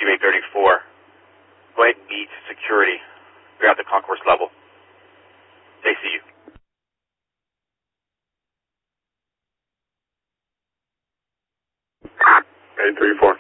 834. Go ahead and meet security. You're at the concourse level. They see you. 834.